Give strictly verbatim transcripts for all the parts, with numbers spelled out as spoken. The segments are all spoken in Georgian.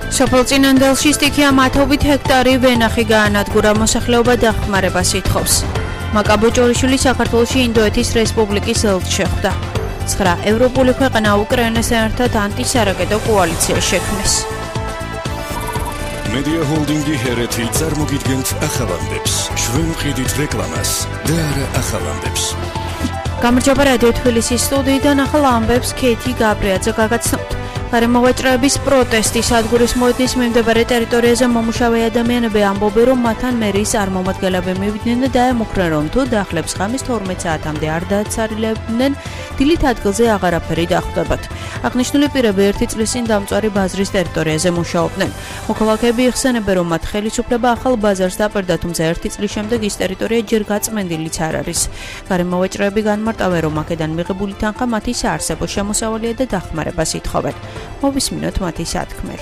სოფელ წინანდალში სტიქია მათობით ჰექტარი ვენახი გაანადგურა, მოსახლეობა დახმარებას ითხოვს. მაკაბო ჭორიშვილი საქართველოში ინდოეთის რესპუბლიკის ელჩი შეხვდა. ცხრა ევროპული ქვეყანა უკრაინასთან ერთად ანტისარაკეტო კოალიციას შექმნეს. Media Holdingi ჰერეთი წარმოგიდგენთ ახალამდებს, შვენ ყიდით რეკლამას და არა ახალამდებს. გამარჯობა რადიო თბილისის სტუდიიდან ახალ ამბებს ქეთი გაბრიაძე გაგაცნობთ. გარემოვაჭრეების პროტესტი სადგურის მოედნის მიმდებარე ტერიტორიაზე მომუშავე ადამიანები ამბობენ, რომ მათთან მერიის წარმომადგენლები მივიდნენ და დაემუქრნენ, რომ თუ დახლებს ღამის თორმეტ საათამდე არ დააცარილებდნენ, დილით ადგილზე აღარაფერი დახვდებათ. აღნიშნული პირები ერთი წლის წინ დამწვარი ბაზრის ტერიტორიაზე მუშაობდნენ. მოქალაქეები იხსენებენ, რომ მათ ხელისუფლება ახალ ბაზარს დაპირდა, თუმცა ერთი წლის შემდეგ ის ტერიტორია ჯერ გაწმენდილიც არ არის. გარემოვაჭრეები განმარტავენ, რომ აქედან მიღებული თანხა მათი საარსებო შემოსავალია და დახმარებას ითხოვენ. მოვისმინოთ მათი სათქმელი.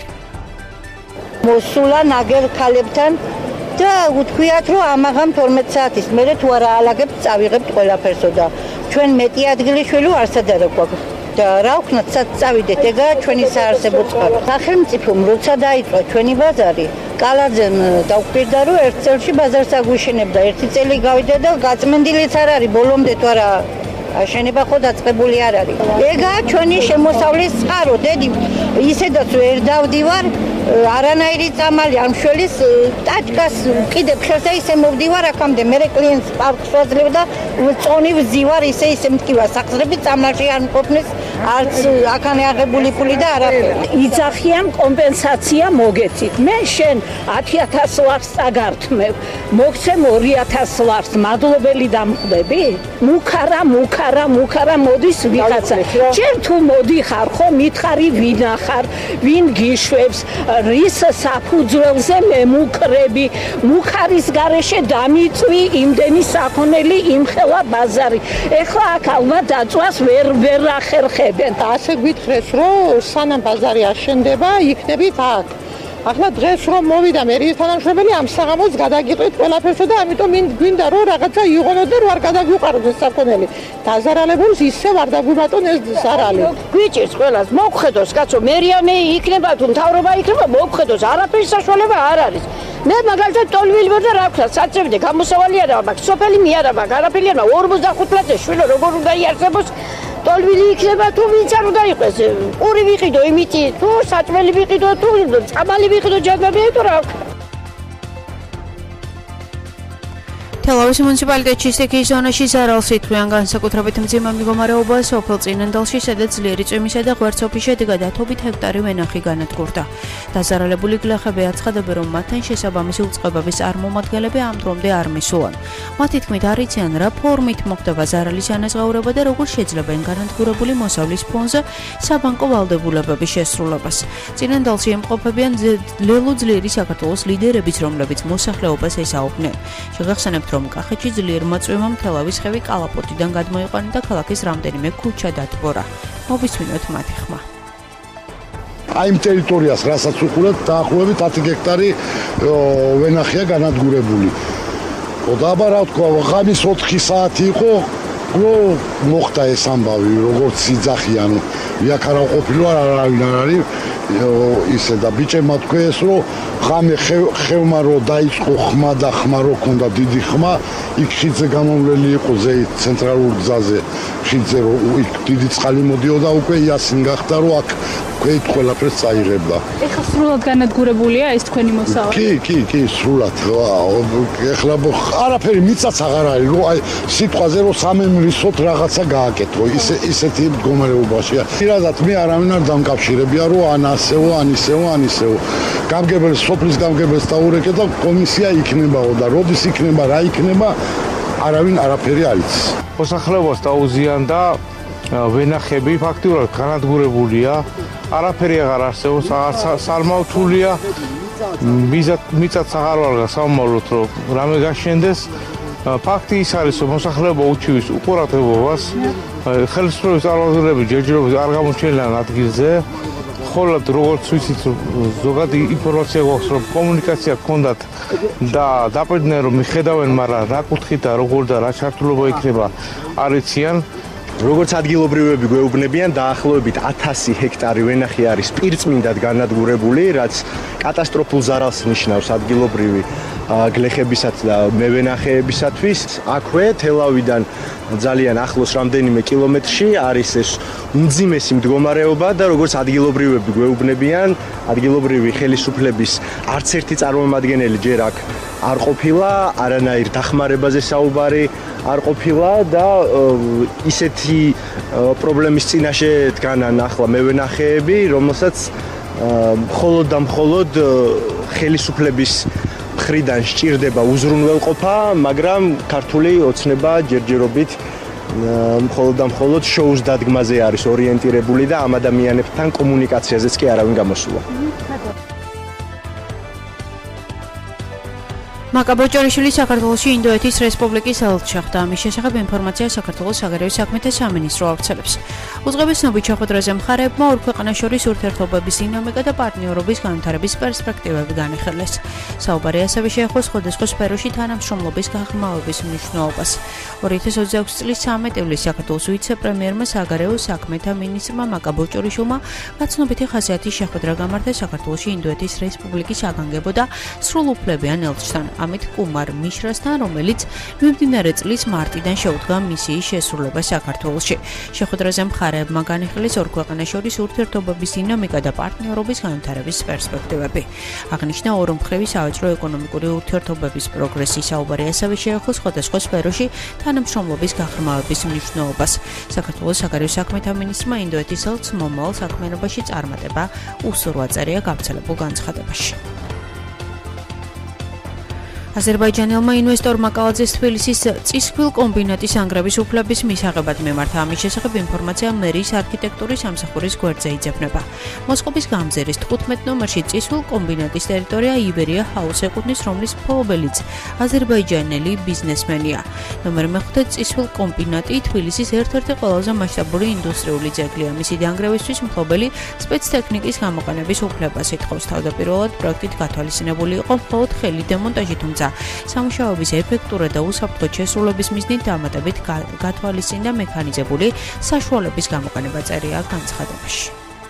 მოსულა ნაგებ ქალებთან და უთქვიათ, რომ ამაღამ თორმეტ საათის მერე თუ არა ალაგებთ, წავიღებთ ყველაფერსო და ჩვენ მეტი ადგილი შვილო არსად არ გვაქვს. და რა ვქნათ, სად წავიდეთ, ეგაა ჩვენი საარსებო წყარო. სახელმწიფომ როცა დაიწყო ჩვენი ბაზარი, კალაძემ დაუკვირდა, რომ ერთ წელში ბაზარს აგვიშენებდა. ერთი წელი გავიდა და გაწმენდილიც არ არის, ბოლომდე თუ არა აშენება ხო დაწყებული არ არის. ეგაა ჩვენი შემოსავლის წყარო, დედი. ისედაც ვერ დავდივარ, არანაირი წამალი ამ შველის ტაჭკას კიდევ ხელს და ისე მოვდივარ აქამდე, მე კლიენტს პარკს ვაძლევ და წონი ვზივარ, ისე ისე მткиვა სახსრები წამალში არ მყოფნის, არც აქანე აღებული ფული და არაფერი. იძახიან კომპენსაცია მოგეცით. მე შენ ათი ათას ლარს წაგართმევ, მოგცემ ორი ათას ლარს, მადლობელი დამხვდები? მუქარა, მუქარა, მუქარა მოდის ვიღაცა. ჯერ თუ მოდიხარ ხო, მითხარი ვინ ახარ, ვინ გიშვებს, რის საფუძველზე მემუქრები, მუქარის გარეშე დამიწვი იმდენი საქონელი იმხელა ბაზარი. ეხლა აქ ალბათ დაწვას ვერ ვერ ახერხებენ. ასე გვითხრეს, რომ სანამ ბაზარი აშენდება, იქნებით აქ. ახლა დღეს რომ მოვიდა მერიის თანამშრომელი, ამ საღამოს გადაგიყვეთ ყველაფერსო და ამიტომ გვინდა რომ რაღაცა იღონოთ და რომ არ გადაგიყვაროთ ეს საქონელი. დაზარალებულს ისევ არ დაგვიმატონ ეს ზარალი. გვიჭირს ყველას, მოგხედოს კაცო, მერიანი იქნება თუ მთავრობა იქნება, მოგხედოს, არაფერი საშუალება არ არის. მე მაგალითად ტოლვილი ვარ და რა ვქნა, საწევდე გამოსავალი არა მაქვს, სოფელი მე არა მაქვს, არაფერი არა, ორმოცდახუთ წელზე შვილო როგორ უნდა იარსებოს. ტოლვილი იქნება თუ ვინც არ უნდა იყოს. პური ვიყიდო იმითი, თუ საჭმელი ვიყიდო, თუ წამალი ვიყიდო ჯადმებია თუ რა ვქნა. თელავის მუნიციპალიტეტში სტიქიის ზონაში ზარალს ითვლიან, განსაკუთრებით მძიმე მდგომარეობა სოფელ წინანდალში, სადაც ძლიერი წვიმისა და ღვარცობის შედეგად ათობით ჰექტარი ვენახი განადგურდა. დაზარალებული გლეხები აცხადებენ, რომ მათთან შესაბამისი უწყებების წარმომადგენლები ამ დრომდე არ მისულან. მათი თქმით, არ იციან რა ფორმით მოხდება ზარალის ანაზღაურება და როგორ შეძლებენ განადგურებული მოსავლის ფონზე საბანკო ვალდებულებების შესრულებას. წინანდალში ემყოფებიან ლელო ძლიერი საქართველოს ლიდერებიც, რომლებიც მოსახლეობას ესაუბნენ. შეგახსენებთ, რომ კახეთში ძლიერმა წვიმამ თელავის ხევი კალაპოტიდან გადმოიყვანა და ქალაქის რამდენიმე ქუჩა დატბორა. მოვისმინოთ მათი ხმა. აი იმ ტერიტორიას, რასაც უყურებთ, დაახლოებით ათი ჰექტარი ვენახია განადგურებული. და აბა რა თქვა, ღამის ოთხი საათი იყო, რომ მოხდა ეს ამბავი, როგორც იძახიან. ვიაქ არა ყოფილო, არავინ არ არის ისე და ბიჭებმა თქვეს, რომ ღამე ხევმა რო დაიწყო ხმა და ხმა რო ქონდა დიდი ხმა, იქ ხიდზე გამოვლელი იყო ზეით ცენტრალურ გზაზე, ხიდზე რო იქ დიდი წყალი მოდიოდა, უკვე იასინ გახდა, რომ აქ ქვით ყველაფერს წაიღებდა. ეხლა სრულად განადგურებულია ეს თქვენი მოსავალი? კი, კი, კი, სრულად. ეხლა არაფერი მიწაც აღარ არის, რომ აი სიტყვაზე რომ სამემრისოთ რაღაცა გააკეთო, ისე ისეთი მდგომარეობაშია. პირადად მე არავინ არ დამკავშირებია, რომ ან ასეო, ან ისეო, ან ისეო. გამგებელს, სოფლის გამგებელს დაურეკე და კომისია იქნებაო და როდის იქნება, რა იქნება, არავინ არაფერი არ იცის. მოსახლეობას დაუზიანდა ვენახები ფაქტიურად განადგურებულია. არაფერი აღარ არსებობს, სალმავთულია, მიწაც აღარ ვარ გასამმავლოთ, რომ რამე გაშენდეს. ფაქტი ის არის, რომ მოსახლეობა უჩივის უყურადღებობას, ხელისუფლების წარმომადგენლები ჯერჯერობით არ გამოჩენილან ადგილზე, ხოლოდ როგორც ვიცით, ზოგადი ინფორმაცია გვაქვს, რომ კომუნიკაცია გქონდათ და დაპირდნენ, რომ მიხედავენ, მაგრამ რა კუთხით და როგორ და რა ჩართულობა იქნება არ იციან. როგორც ადგილობრივები გვეუბნებიან, დაახლოებით ათასი ჰექტარი ვენახი არის პირწმინდად განადგურებული, რაც კატასტროფულ ზარალს ნიშნავს ადგილობრივი გლეხებისათვის და მევენახეებისათვის. აქვე თელავიდან ძალიან ახლოს რამდენიმე კილომეტრში არის ეს უმძიმესი მდგომარეობა და როგორც ადგილობრივები გვეუბნებიან, ადგილობრივი ხელისუფლების არც ერთი წარმომადგენელი ჯერ აქ არ ყოფილა, არანაირ დახმარებაზე საუბარი არ ყოფილა და ისეთი პრობლემის წინაშე დგანან ახლა მევენახეები, რომელსაც მხოლოდ და მხოლოდ ხელისუფლების მხრიდან სჭირდება უზრუნველყოფა, მაგრამ ქართული ოცნება ჯერჯერობით მხოლოდ და მხოლოდ შოუს დადგმაზე არის ორიენტირებული და ამ ადამიანებთან კომუნიკაციაზეც კი არავინ გამოსულა. მაკა ბოჭორიშვილი საქართველოში ინდოეთის რესპუბლიკის ელჩი ხდა. ამის შესახებ ინფორმაცია საქართველოს საგარეო საქმეთა სამინისტრო ავრცელებს. უძღვებისნობი შეხვედრაზე მხარეებმა ორ ქვეყანას შორის ურთიერთობების დინამიკა და პარტნიორობის განვითარების პერსპექტივები განიხილეს. საუბარი ასევე შეეხო სხვადასხვა სფეროში თანამშრომლობის გაღრმავების მნიშვნელობას. ორი ათას ოცდაექვსი წლის ცამეტი ივლისს საქართველოს ვიცე-პრემიერმა საგარეო საქმეთა მინისტრმა მაკა ბოჭორიშვილმა გაცნობიტი ხასიათის შეხვედრა გამართა საქართველოში ინდოეთის რესპუბლიკის საგანგებო და სრულუფლებიან ელჩთან. ამით კუმარ მიშრასთან, რომელიც მიმდინარე წლის მარტიდან შეუდგა მისიის შესრულებას საქართველოში. შეხვედრაზე მხარეებმა განიხილეს ორ ქვეყანას შორის ურთიერთობების დინამიკა და პარტნიორობის განვითარების პერსპექტივები. აღნიშნა ორმხრივი სავაჭრო ეკონომიკური ურთიერთობების პროგრესი. საუბარი ასევე შეეხო სხვადასხვა სფეროში თანამშრომლობის გაღრმავების მნიშვნელობას. საქართველოს საგარეო საქმეთა მინისტრმა ინდოეთის ელჩს მომავალ საქმიანობაში წარმატება უსურვა წერია გავრცელებულ განცხადებაში. აზერბაიჯანელმა ინვესტორმა კალაძეს თბილისის წისქვილ კომბინატის ანგრების უფლების მისაღებად მიმართა. ამის შესახებ ინფორმაცია მერის არქიტექტურის სამსახურის გვერდზე იძებნება. მოსკოვის გამზირის თხუთმეტ ნომერში წისქვილ კომბინატის ტერიტორია იბერია ჰაუს ეკუთვნის, რომლის მფლობელიც აზერბაიჯანელი ბიზნესმენია. ნომერ მეხუთე წისქვილ კომბინატი თბილისის ერთ-ერთი ყველაზე მასშტაბური ინდუსტრიული ძეგლია. მისი დანგრევისთვის მფლობელი სპეცტექნიკის გამოყენების უფლებას ითხოვს. თავდაპირველად პროექტით გათვალისწინებული იყო მხოლოდ ხელი დემონტაჟი, თუმცა სამუშაოების ეფექტურად და უსაფრთხოდ შესრულების მიზნით დამატებით გათვალისწინდა მექანიზებული საშუალების გამოყენება წერია განცხადებაში.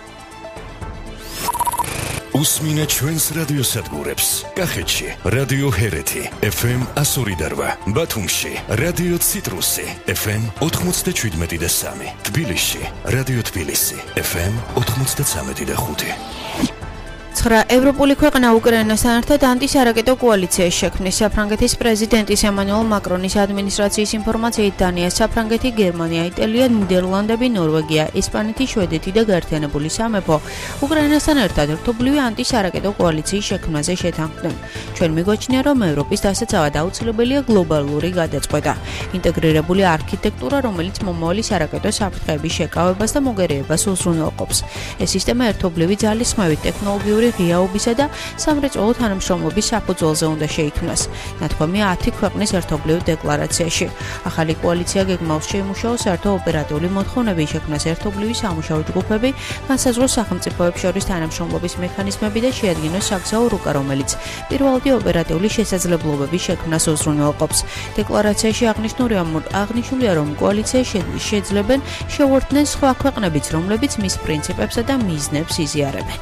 უსმინე ჩვენს რადიოსადგურებს. კახეთში რადიო ჰერეთი ეფ ემ εκατო ორი და რვა, ბათუმში რადიო ციტრუსი ეფ ემ ოთხმოცდაშვიდმეტი და სამი, თბილისში რადიო თბილისი ეფ ემ ოთხმოცდაცამეტი და ხუთი. ცხრა ევროპული ქვეყანა უკრაინასთან ერთად ანტისარაკეტო კოალიციას შექმნის. საფრანგეთის პრეზიდენტის ემანუელ მაკრონის ადმინისტრაციის ინფორმაციით დანია, საფრანგეთი, გერმანია, იტალია, ნიდერლანდები, ნორვეგია, ესპანეთი, შვედეთი და გაერთიანებული სამეფო უკრაინასთან ერთად ერთობლივი ანტისარაკეტო კოალიციის შექმნაზე შეთანხმდნენ. ჩვენ მიგვაჩნია, რომ ევროპის დასაცავად აუცილებელია გლობალური გადაწყვეტა, ინტეგრირებული არქიტექტურა, რომელიც მომავალი სარაკეტო საფრთხეების შეკავებას და მოგერიებას უზრუნველყოფს. ეს სისტემა ერთობლივი ძალისხმევით, ტექნოლოგიური ღიაობისა და სამრეწველო თანამშრომლობის საფუძველზე უნდა შეიქმნას. ნათქვამია ათი ქვეყნის ერთობლივ დეკლარაციაში. ახალი კოალიცია გეგმავს შეიმუშაოს საერთო ოპერატიული მოთხოვნები, შექმნას ერთობლივი სამუშაო ჯგუფები, განსაზღვროს სახელმწიფოებს შორის თანამშრომლობის მექანიზმები და შეადგინოს საგზაო რუკა, რომელიც პირველადი ოპერატიული შესაძლებლობების შექმნას უზრუნველყოფს. დეკლარაციაში აღნიშნულია, რომ კოალიციას შეძლებენ შეუერთდნენ სხვა ქვეყნებიც, რომლებიც მის პრინციპებსა და მიზნებს იზიარებენ.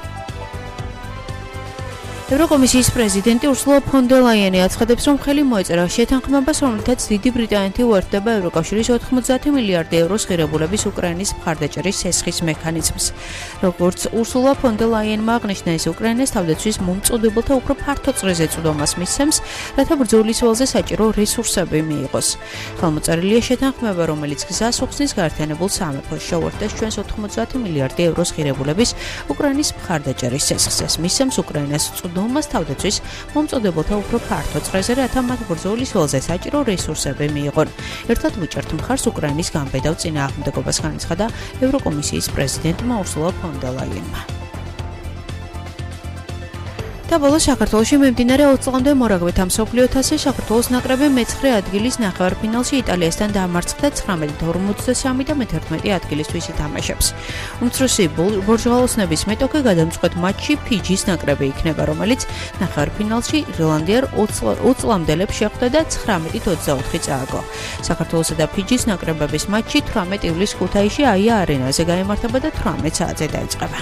ევროკომისიის პრეზიდენტი ურსულა ფონ დერ ლაიენი აცხადებს, რომ ხელი მოეწერა შეთანხმებას, რომლითაც დიდი ბრიტანეთი უერთდება ევროკავშირის ოთხმოცდაათი მილიარდი ევროს ღირებულების უკრაინის მხარდაჭერის სესხის მექანიზმს. როგორც ურსულა ფონ დერ ლაიენმა აღნიშნა, ეს უკრაინას თავდაცვის მომწოდებელთა უფრო ფართო წრეზე წვდომას მისცემს, რათა ბრძოლის ველზე საჭირო რესურსები მიიღოს. ხელმოწერილია შეთანხმება, რომელიც გზას უხსნის გაერთიანებულ სამეფოს შეუერთდეს ჩვენს ოთხმოცდაათი მილიარდი ევროს ღირებულების უკრაინის მხარდაჭერის სესხს. ეს მისცემს უკრაინას დომას თავდაცვის მომწოდებელთა უფრო ფართო წრეზე, რათა მათ ბრძოლის ველზე საჭირო რესურსები მიიღონ. ერთად ვიჭერთ მხარს უკრაინის გამბედავ წინააღმდეგობას, განაცხადა ევროკომისიის პრეზიდენტმა ურსულა ფონ დერ ლაიენმა. და ბოლოს საქართველოში მიმდინარე ოცი წლამდე მორაგბეთა მსოფლიო თასზე საქართველოს ნაკრები მეცხრე ადგილის ნახევარფინალში იტალიასთან დაამარცხდა ცხრამეტ ორმოცდასამი და მეთერთმეტი ადგილისთვის ითამაშებს. უმცროსი ბორჯღალოსნების მეტოქე გადამწყვეტ მატჩში ფიჯის ნაკრები იქნება, რომელიც ნახევარფინალში ირლანდიარ ოცი წლამდელებს შეხვდა და ცხრამეტით ოცდაოთხი წააგო. საქართველოსა და ფიჯის ნაკრებების მატჩი თვრამეტ ივლისს ქუთაისში აია არენაზე გაიმართება და თვრამეტ საათზე დაიწყება.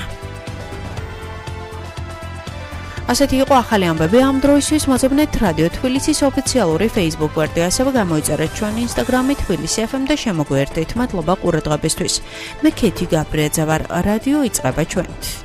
ასეთი იყო ახალი ამბები ამ დროისთვის. მოძებნეთ რადიო თბილისის ოფიციალური Facebook გვერდი, ასევე გამოიწერეთ ჩვენი Instagram-ი თბილისი ეფ ემ და შემოგვიერთდით. მადლობა ყურადღებისთვის. მე ქეთი გაბრიაძე ვარ. რადიო იწყება ჩვენით.